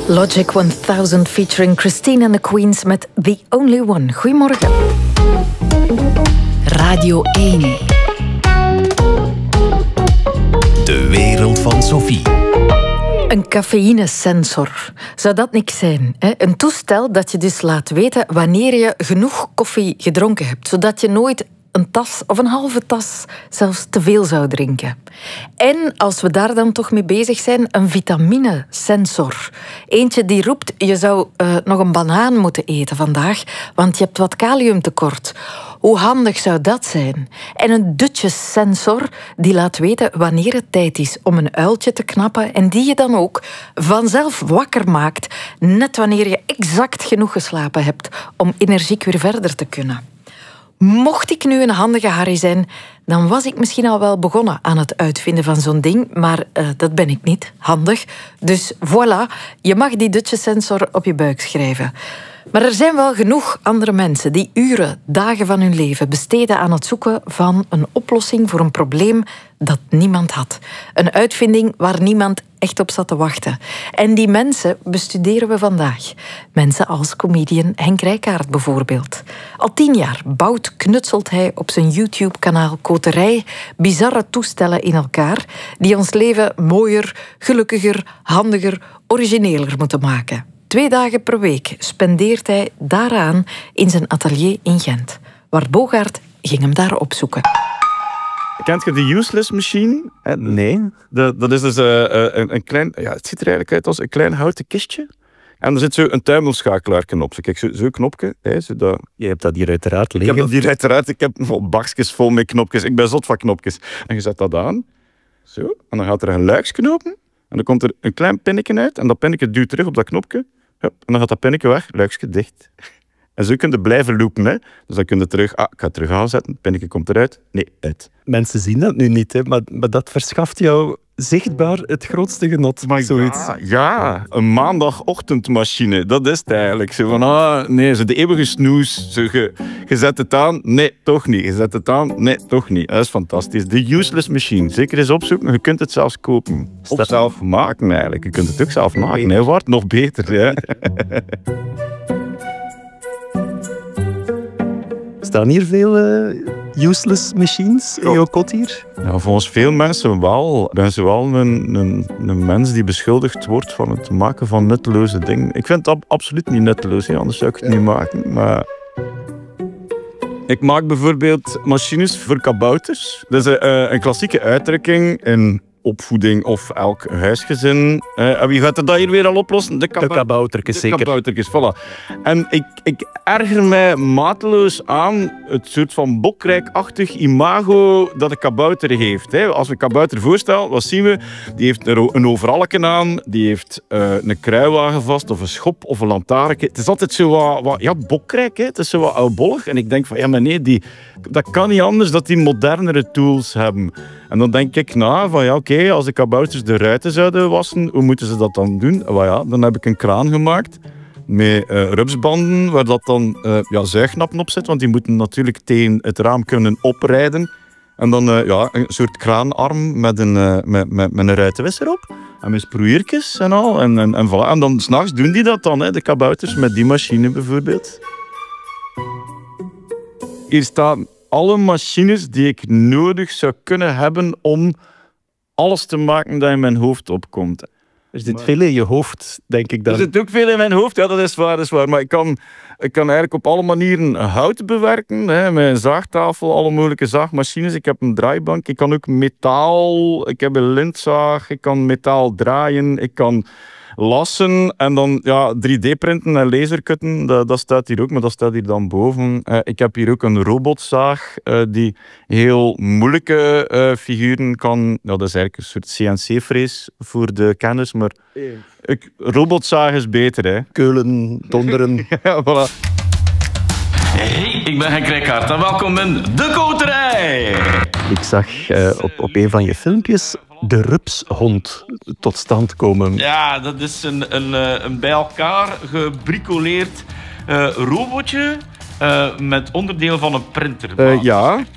Logic 1000 featuring Christine and the Queens met The Only One. Goedemorgen. Radio 1. De wereld van Sophie. Een cafeïnesensor. Zou dat niks zijn? Hè? Een toestel dat je dus laat weten wanneer je genoeg koffie gedronken hebt, zodat je nooit een tas of een halve tas zelfs te veel zou drinken. En als we daar dan toch mee bezig zijn, een vitaminesensor. Eentje die roept, je zou nog een banaan moeten eten vandaag, want je hebt wat kaliumtekort. Hoe handig zou dat zijn? En een dutjessensor die laat weten wanneer het tijd is om een uiltje te knappen en die je dan ook vanzelf wakker maakt, net wanneer je exact genoeg geslapen hebt om energiek weer verder te kunnen. Mocht ik nu een handige Harry zijn, dan was ik misschien al wel begonnen aan het uitvinden van zo'n ding, maar dat ben ik niet. Handig. Dus voilà, je mag die dutjessensor op je buik schrijven. Maar er zijn wel genoeg andere mensen die uren, dagen van hun leven besteden aan het zoeken van een oplossing voor een probleem dat niemand had. Een uitvinding waar niemand echt op zat te wachten. En die mensen bestuderen we vandaag. Mensen als comedian Henk Rijkaard bijvoorbeeld. Al 10 jaar knutselt hij op zijn YouTube-kanaal Koterij bizarre toestellen in elkaar die ons leven mooier, gelukkiger, handiger, origineler moeten maken. 2 dagen per week spendeert hij daaraan in zijn atelier in Gent. Bart Bogaert ging hem daar opzoeken. Kent je de useless machine? Nee. Dat is dus een klein... Ja, het ziet er eigenlijk uit als een klein houten kistje. En er zit zo een tuimelschakelaar op. Kijk, zo'n knopje. Zodat... Je hebt dat hier uiteraard liggen. Ik heb dat hier uiteraard. Ik heb bakjes vol met knopjes. Ik ben zot van knopjes. En je zet dat aan. Zo. En dan gaat er een luiksje open. En dan komt er een klein pinnetje uit. En dat pinnetje duwt terug op dat knopje. Hup, en dan gaat dat pinnetje weg, luikje dicht. En zo kun je blijven loopen. Hè. Dus dan kun je terug... ik ga het terug aanzetten. Het pinnetje komt eruit. Nee, uit. Mensen zien dat nu niet, hè, maar dat verschaft jou zichtbaar het grootste genot. Maar zoiets. Ja, een maandagochtendmachine. Dat is het eigenlijk. Zo van, nee, zo de eeuwige snoes. Zo, je zet het aan. Nee, toch niet. Je zet het aan. Nee, toch niet. Dat is fantastisch. De useless machine. Zeker eens opzoeken. Je kunt het zelfs kopen. Of zelf maken eigenlijk. Je kunt het ook zelf maken. Hè, Bart? Nog beter. Ja. Staan hier veel useless machines in jouw kot hier? Ja, volgens veel mensen wel. Ik ben zoal een mens die beschuldigd wordt van het maken van nutteloze dingen. Ik vind het absoluut niet nutteloos, hè, anders zou ik het niet maken. Maar... Ik maak bijvoorbeeld machines voor kabouters. Dat is een klassieke uitdrukking in opvoeding of elk huisgezin. En wie gaat dat hier weer al oplossen? De kaboutertjes, zeker. De kaboutertjes, voilà. En ik erger mij mateloos aan het soort van bokrijkachtig imago dat een kabouter heeft. Als we een kabouter voorstellen, wat zien we? Die heeft een overalletje aan, die heeft een kruiwagen vast, of een schop, of een lantaarn. Het is altijd zo wat bokrijk, hè? Het is zo wat oudbollig. En ik denk van, ja, maar nee, dat kan niet anders dat die modernere tools hebben. En dan denk ik van ja, oké, als de kabouters de ruiten zouden wassen, hoe moeten ze dat dan doen? Well, ja, dan heb ik een kraan gemaakt met rupsbanden waar dat dan zuignappen op zit, want die moeten natuurlijk tegen het raam kunnen oprijden. En dan een soort kraanarm met een ruitenwisser op. En met sproeiertjes en al. En voilà. En dan 's nachts doen die dat dan, hè, de kabouters, met die machine bijvoorbeeld. Hier staan alle machines die ik nodig zou kunnen hebben om alles te maken dat in mijn hoofd opkomt. Er zit veel in je hoofd, denk ik dan. Er zit ook veel in mijn hoofd, ja, dat is waar. Maar ik kan eigenlijk op alle manieren hout bewerken, hè, met een zaagtafel, alle mogelijke zaagmachines. Ik heb een draaibank, ik kan ook metaal, ik heb een lintzaag, ik kan metaal draaien, ik kan lassen en dan 3D-printen en lasercutten, dat staat hier ook, maar dat staat hier dan boven. Ik heb hier ook een robotzaag die heel moeilijke figuren kan... dat is eigenlijk een soort CNC-frees voor de kennis, maar robotzaag is beter, hè. Keulen, donderen. Ja, voilà. Hey, ik ben Henk Rijkaard en welkom in De Koterij. Ik zag op een van je filmpjes de rupshond tot stand komen. Ja, dat is een bij elkaar gebricoleerd robotje met onderdeel van een printer. Ja,